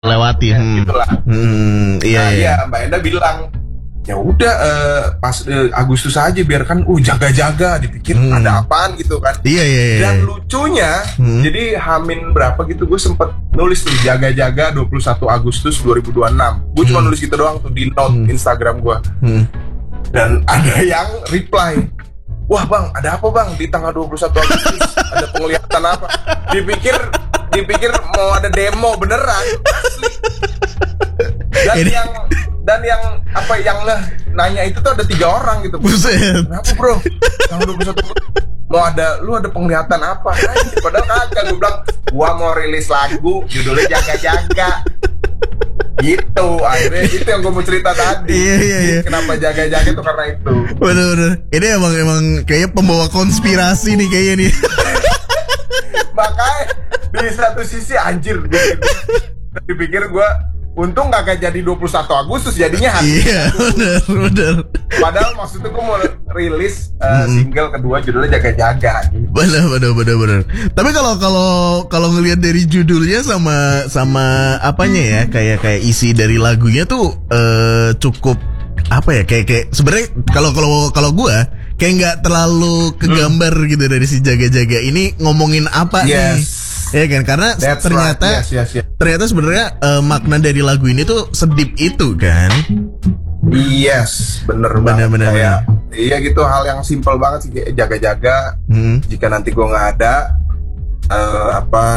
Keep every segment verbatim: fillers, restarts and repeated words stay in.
lewati. Ya, Hmm. gitulah. Hmm, iya, Nah, iya. iya, Mbak Enda bilang, ya udah uh, pas uh, Agustus aja biarkan uh jaga-jaga, dipikir Hmm. ada apaan gitu kan. Iya, iya, iya. Dan lucunya, Hmm. jadi Hamin berapa gitu gue sempet nulis tuh jaga-jaga dua puluh satu Agustus dua ribu dua puluh enam. Gue cuma Hmm. nulis gitu doang tuh di note Hmm. Instagram gue. Hmm. Dan ada yang reply, wah bang, ada apa bang di tanggal dua puluh satu Agustus? Ada penglihatan apa? Dipikir dipikir mau ada demo beneran, asli. Dan Ini- yang dan yang apa yang lah nanya itu tuh ada tiga orang gitu. Buset. Kenapa bro? Tanggal dua puluh satu mau ada, lu ada penglihatan apa? Nah, padahal kagak, gue bilang gua mau rilis lagu judulnya jaga-jaga. Gitu, akhirnya itu yang gue mau cerita tadi. Iya, iya, iya. Kenapa jaga-jaga itu karena itu. Bener-bener. Ini emang emang kayaknya pembawa konspirasi nih kayaknya nih. Makanya di satu sisi anjir gue dipikir gue untung gak kayak jadi dua puluh satu Agustus jadinya hari. Iya, bener, bener. Padahal maksudnya gue mau rilis uh, Mm-mm. single kedua judulnya jaga-jaga gitu. Bener, bener, bener, bener. Tapi kalau kalau kalau ngelihat dari judulnya sama sama apanya ya, kayak kayak isi dari lagunya tuh eh, cukup apa ya, kayak kayak sebenarnya kalau kalau kalau gua kayak nggak terlalu kegambar gitu dari si jaga-jaga ini ngomongin apa nih. Yes. Ya kan, karena That's ternyata right. Yes, yes, yes. ternyata sebenarnya eh, makna dari lagu ini tuh sedip itu kan. Yes, bener Bener, banget. bener, Kayak, iya gitu, hal yang simpel banget sih, kayak jaga-jaga. Hmm. Jika nanti gue nggak ada, eh, apa,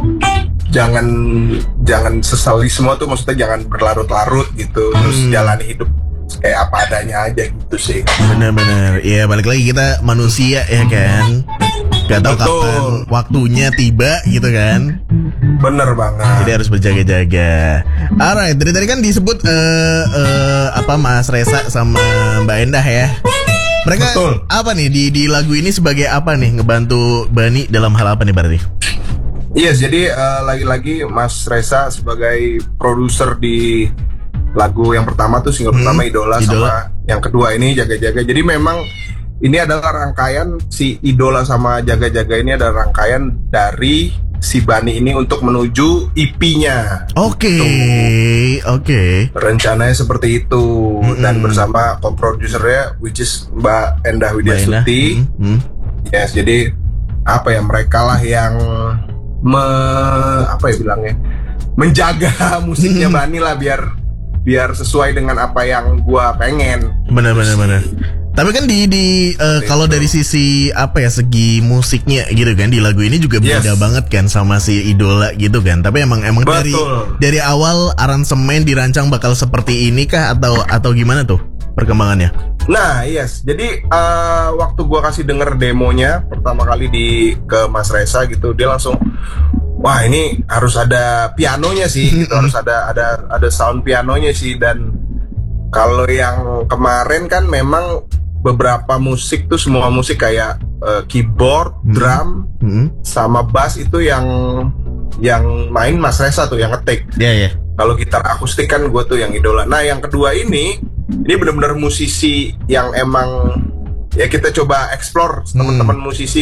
jangan jangan sesali semua tuh, maksudnya jangan berlarut-larut gitu, terus Hmm. jalani hidup kayak apa adanya aja gitu sih. Bener-bener. Iya, balik lagi kita manusia ya kan. Gak tahu Betul. kapan waktunya tiba gitu kan. Bener banget. Jadi harus berjaga-jaga. Alright, dari tadi kan disebut eh eh, apa Mas Resa sama Mbak Endah ya. Mereka Betul. apa nih di di lagu ini sebagai apa nih, ngebantu Bani dalam hal apa nih berarti? Yes, jadi eh, lagi-lagi Mas Resa sebagai produser di lagu yang pertama tuh single Hmm, pertama Idola, Idola. sama yang kedua ini Jaga-Jaga. Jadi memang ini adalah rangkaian si Idola sama Jaga-Jaga ini adalah rangkaian dari si Bani ini untuk menuju E P-nya. Oke, oke. Rencananya seperti itu. Mm-mm. Dan bersama co-producernya which is Mbak Endah Mbak Endah. Widya-Stuti. Hmm, hmm. Yes, jadi apa ya, mereka lah yang me, apa ya bilangnya, menjaga musiknya Hmm. Bani lah biar biar sesuai dengan apa yang gua pengen. Benar, benar, benar. Tapi kan di di eh, kalau dari sisi apa ya, segi musiknya gitu kan, di lagu ini juga beda Yes. banget kan sama si Idola gitu kan. Tapi emang emang dari Betul. dari awal aransemen dirancang bakal seperti ini kah atau atau gimana tuh perkembangannya? Nah, yes. Jadi eh, waktu gua kasih denger demonya pertama kali di ke Mas Resa gitu, dia langsung, wah ini harus ada pianonya sih, gitu. harus ada ada ada sound pianonya sih. Dan kalau yang kemarin kan memang beberapa musik tuh semua musik kayak eh, keyboard, Hmm. drum, Hmm. sama bass itu yang yang main Mas Resa tuh yang ngetik. Ya ya. Kalau gitar akustik kan gue tuh yang Idola. Nah yang kedua ini, ini benar-benar musisi yang emang ya kita coba explore Hmm. teman-teman musisi.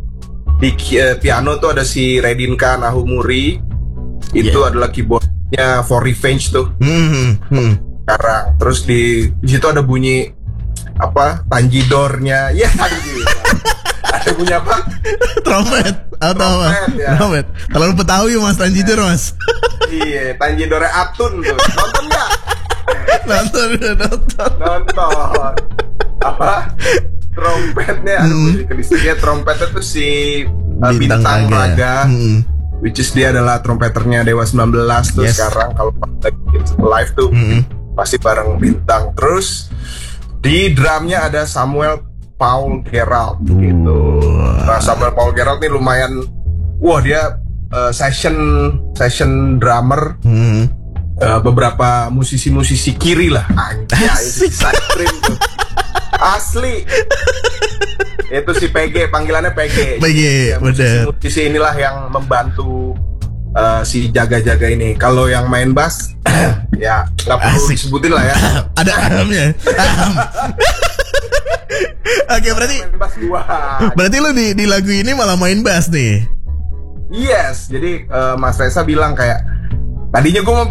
Di ki- eh, piano tuh ada si Redinka Nahumuri, itu Yeah. adalah keyboardnya For Revenge tuh Hmm. Hmm. sekarang. Terus di, di situ ada bunyi apa tanjidornya, ya tanjidor. Ada bunyi apa? Trompet atau apa? Trompet, ya. Trompet. Terlalu Betawi Mas Tanjidor Mas. Iya, tanjidornya Atun tuh. Nonton nggak? Nonton, nonton. Nonton. Apa? Trompetnya, ada Hmm. musik listriknya. Trompetnya tuh si uh, Bintang, Raga. Raga, Hmm. which is dia adalah trompeternya Dewa sembilan belas tuh. Yes. Sekarang kalau lagi live tuh Hmm. pasti bareng Bintang. Terus di drumnya ada Samuel Paul Gerald gitu. Nah, Samuel Paul Gerald nih lumayan, wah dia uh, session session drummer Hmm. uh, beberapa musisi-musisi kiri lah. Anjay, Asik. si Cyprim tuh. Asli. Itu si P G, panggilannya P G. P G, Ya, bener. musisi-musisi inilah yang membantu uh, si jaga-jaga ini. Kalau yang main bass, ya nggak perlu Asik. disebutin lah ya. Ada ahamnya. Aham. Oke, berarti Main bass dua. berarti lu di di lagu ini malah main bass nih. Yes, jadi uh, Mas Resa bilang kayak, Tadinya gue mau